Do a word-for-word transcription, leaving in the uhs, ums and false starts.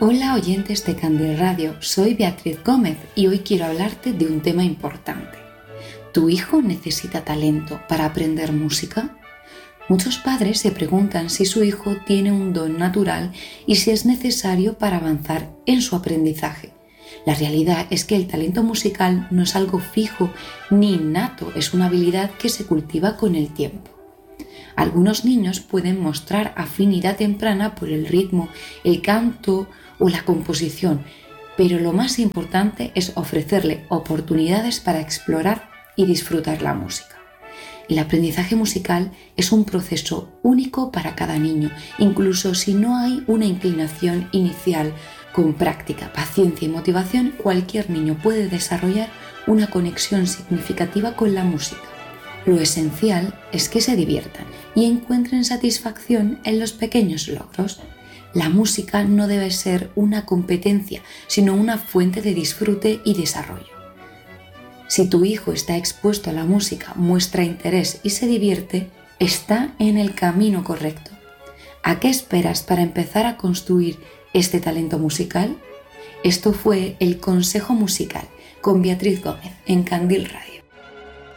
Hola oyentes de Candil Radio, soy Beatriz Gómez y hoy quiero hablarte de un tema importante. ¿Tu hijo necesita talento para aprender música? Muchos padres se preguntan si su hijo tiene un don natural y si es necesario para avanzar en su aprendizaje. La realidad es que el talento musical no es algo fijo ni innato, es una habilidad que se cultiva con el tiempo. Algunos niños pueden mostrar afinidad temprana por el ritmo, el canto o la composición, pero lo más importante es ofrecerle oportunidades para explorar y disfrutar la música. El aprendizaje musical es un proceso único para cada niño, incluso si no hay una inclinación inicial. Con práctica, paciencia y motivación, cualquier niño puede desarrollar una conexión significativa con la música. Lo esencial es que se diviertan y encuentren satisfacción en los pequeños logros. La música no debe ser una competencia, sino una fuente de disfrute y desarrollo. Si tu hijo está expuesto a la música, muestra interés y se divierte, está en el camino correcto. ¿A qué esperas para empezar a construir este talento musical? Esto fue el Consejo Musical con Beatriz Gómez en Candil Radio.